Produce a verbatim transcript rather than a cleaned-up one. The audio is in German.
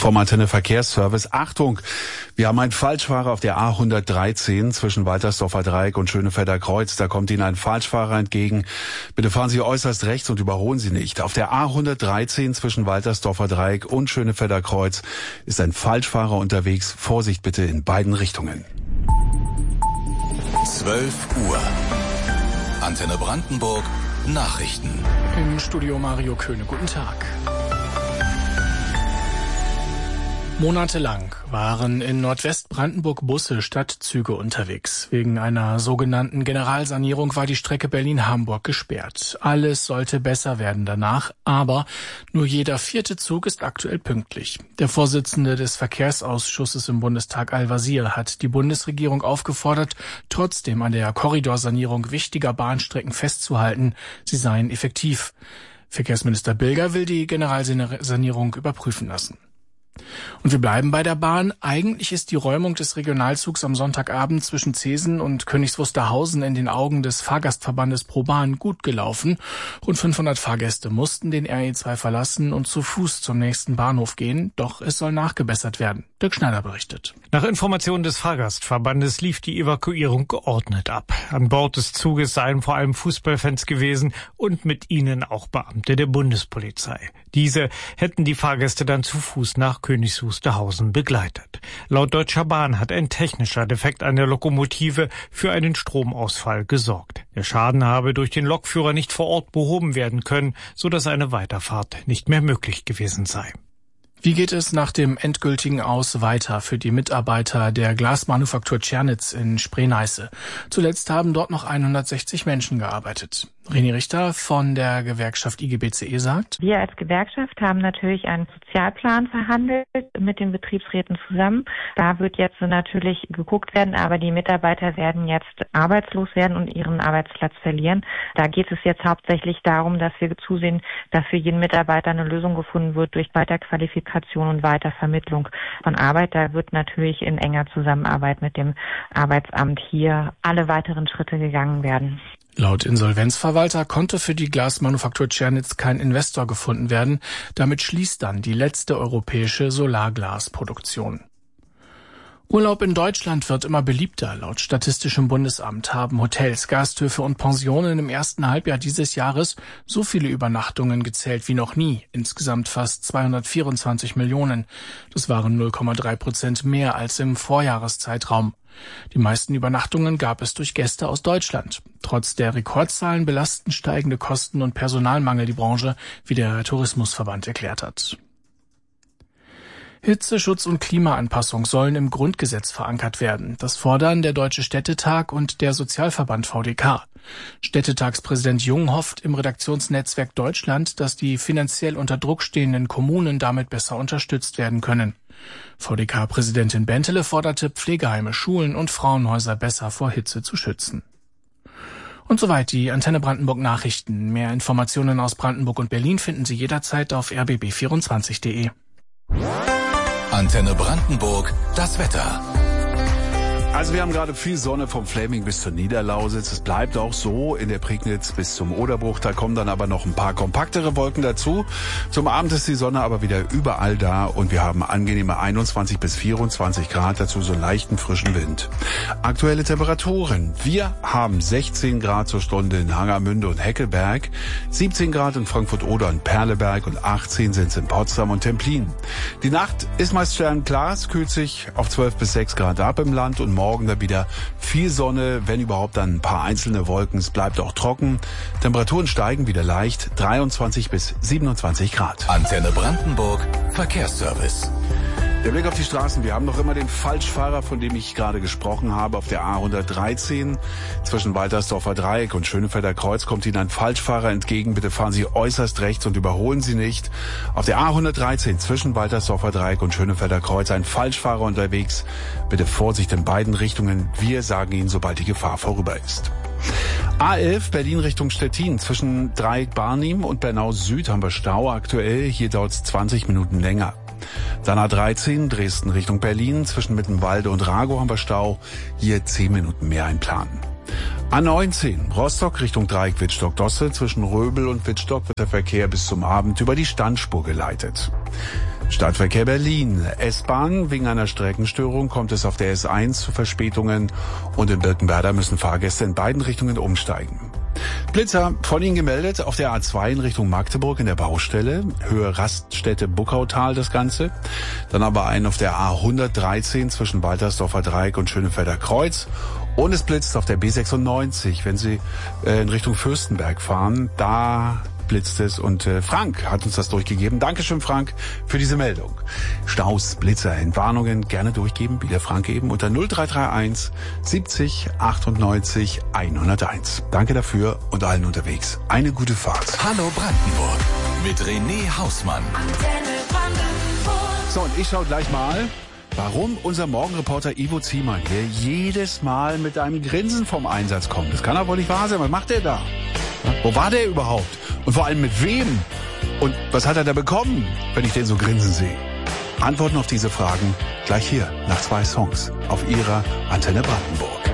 vom Antenne Verkehrsservice. Achtung, wir haben einen Falschfahrer auf der A hundertdreizehn zwischen Waltersdorfer Dreieck und Schönefelder Kreuz. Da kommt Ihnen ein Falschfahrer entgegen. Bitte fahren Sie äußerst rechts und überholen Sie nicht. Auf der A hundertdreizehn zwischen Waltersdorfer Dreieck und Schönefelder Kreuz ist ein Falschfahrer unterwegs. Vorsicht bitte in beiden Richtungen. zwölf Uhr. Antenne Brandenburg. Nachrichten. Im Studio Mario Köhne. Guten Tag. Monatelang waren in Nordwestbrandenburg Busse statt Züge unterwegs. Wegen einer sogenannten Generalsanierung war die Strecke Berlin-Hamburg gesperrt. Alles sollte besser werden danach, aber nur jeder vierte Zug ist aktuell pünktlich. Der Vorsitzende des Verkehrsausschusses im Bundestag Al-Wazir hat die Bundesregierung aufgefordert, trotzdem an der Korridorsanierung wichtiger Bahnstrecken festzuhalten. Sie seien effektiv. Verkehrsminister Bilger will die Generalsanierung überprüfen lassen. Und wir bleiben bei der Bahn. Eigentlich ist die Räumung des Regionalzugs am Sonntagabend zwischen Zeesen und Königs Wusterhausen in den Augen des Fahrgastverbandes ProBahn gut gelaufen. Rund fünfhundert Fahrgäste mussten den R E zwei verlassen und zu Fuß zum nächsten Bahnhof gehen. Doch es soll nachgebessert werden. Dirk Schneider berichtet. Nach Informationen des Fahrgastverbandes lief die Evakuierung geordnet ab. An Bord des Zuges seien vor allem Fußballfans gewesen und mit ihnen auch Beamte der Bundespolizei. Diese hätten die Fahrgäste dann zu Fuß nach Königs Wusterhausen begleitet. Laut Deutscher Bahn hat ein technischer Defekt an der Lokomotive für einen Stromausfall gesorgt. Der Schaden habe durch den Lokführer nicht vor Ort behoben werden können, sodass eine Weiterfahrt nicht mehr möglich gewesen sei. Wie geht es nach dem endgültigen Aus weiter für die Mitarbeiter der Glasmanufaktur Tschernitz in Spree-Neiße? Zuletzt haben dort noch hundertsechzig Menschen gearbeitet. René Richter von der Gewerkschaft I G B C E sagt: Wir als Gewerkschaft haben natürlich einen Sozialplan verhandelt mit den Betriebsräten zusammen. Da wird jetzt natürlich geguckt werden, aber die Mitarbeiter werden jetzt arbeitslos werden und ihren Arbeitsplatz verlieren. Da geht es jetzt hauptsächlich darum, dass wir zusehen, dass für jeden Mitarbeiter eine Lösung gefunden wird durch Weiterqualifikation und Weitervermittlung von Arbeit. Da wird natürlich in enger Zusammenarbeit mit dem Arbeitsamt hier alle weiteren Schritte gegangen werden. Laut Insolvenzverwalter konnte für die Glasmanufaktur Tschernitz kein Investor gefunden werden. Damit schließt dann die letzte europäische Solarglasproduktion. Urlaub in Deutschland wird immer beliebter. Laut Statistischem Bundesamt haben Hotels, Gasthöfe und Pensionen im ersten Halbjahr dieses Jahres so viele Übernachtungen gezählt wie noch nie. Insgesamt fast zweihundertvierundzwanzig Millionen. Das waren null Komma drei Prozent mehr als im Vorjahreszeitraum. Die meisten Übernachtungen gab es durch Gäste aus Deutschland. Trotz der Rekordzahlen belasten steigende Kosten und Personalmangel die Branche, wie der Tourismusverband erklärt hat. Hitzeschutz und Klimaanpassung sollen im Grundgesetz verankert werden. Das fordern der Deutsche Städtetag und der Sozialverband V D K. Städtetagspräsident Jung hofft im Redaktionsnetzwerk Deutschland, dass die finanziell unter Druck stehenden Kommunen damit besser unterstützt werden können. V D K-Präsidentin Bentele forderte, Pflegeheime, Schulen und Frauenhäuser besser vor Hitze zu schützen. Und soweit die Antenne Brandenburg Nachrichten. Mehr Informationen aus Brandenburg und Berlin finden Sie jederzeit auf r b b vierundzwanzig punkt d e. Antenne Brandenburg, das Wetter. Also wir haben gerade viel Sonne vom Fläming bis zur Niederlausitz. Es bleibt auch so in der Prignitz bis zum Oderbruch. Da kommen dann aber noch ein paar kompaktere Wolken dazu. Zum Abend ist die Sonne aber wieder überall da und wir haben angenehme einundzwanzig bis vierundzwanzig Grad, dazu so einen leichten frischen Wind. Aktuelle Temperaturen. Wir haben sechzehn Grad zur Stunde in Hangermünde und Heckelberg, siebzehn Grad in Frankfurt-Oder und Perleberg und achtzehn sind es in Potsdam und Templin. Die Nacht ist meist sternklar, es kühlt sich auf zwölf bis sechs Grad ab im Land und morgen dann wieder viel Sonne, wenn überhaupt dann ein paar einzelne Wolken. Es bleibt auch trocken. Temperaturen steigen wieder leicht, dreiundzwanzig bis siebenundzwanzig Grad. Antenne Brandenburg, Verkehrsservice. Der Blick auf die Straßen. Wir haben noch immer den Falschfahrer, von dem ich gerade gesprochen habe, auf der A hundertdreizehn. Zwischen Waltersdorfer Dreieck und Schönefelder Kreuz kommt Ihnen ein Falschfahrer entgegen. Bitte fahren Sie äußerst rechts und überholen Sie nicht. Auf der A hundertdreizehn zwischen Waltersdorfer Dreieck und Schönefelder Kreuz ein Falschfahrer unterwegs. Bitte Vorsicht in beiden Richtungen. Wir sagen Ihnen, sobald die Gefahr vorüber ist. A elf Berlin Richtung Stettin. Zwischen Dreieck Barnim und Bernau Süd haben wir Stau aktuell. Hier dauert es zwanzig Minuten länger. Dann A dreizehn Dresden Richtung Berlin. Zwischen Mittenwalde und Rago haben wir Stau. Hier zehn Minuten mehr einplanen. A neunzehn Rostock Richtung Dreieck Wittstock-Dosse. Zwischen Röbel und Wittstock wird der Verkehr bis zum Abend über die Standspur geleitet. Stadtverkehr Berlin. S-Bahn. Wegen einer Streckenstörung kommt es auf der S eins zu Verspätungen und in Birkenwerder müssen Fahrgäste in beiden Richtungen umsteigen. Blitzer, von Ihnen gemeldet, auf der A zwei in Richtung Magdeburg in der Baustelle, Höhe Raststätte Buckautal das Ganze. Dann aber einen auf der A hundertdreizehn zwischen Waltersdorfer Dreieck und Schönefelder Kreuz. Und es blitzt auf der B sechsundneunzig, wenn Sie äh, in Richtung Fürstenberg fahren, da blitzt es und äh, Frank hat uns das durchgegeben. Dankeschön, Frank, für diese Meldung. Staus, Blitzer, Entwarnungen gerne durchgeben, wie der Frank eben, unter null drei drei eins siebzig achtundneunzig hunderteins. Danke dafür und allen unterwegs. Eine gute Fahrt. Hallo Brandenburg mit René Hausmann. So, und ich schaue gleich mal, warum unser Morgenreporter Ivo Ziemann hier jedes Mal mit einem Grinsen vom Einsatz kommt. Das kann doch wohl nicht wahr sein. Was macht der da? Wo war der überhaupt? Und vor allem mit wem? Und was hat er da bekommen, wenn ich den so grinsen sehe? Antworten auf diese Fragen gleich hier nach zwei Songs auf Ihrer Antenne Brandenburg.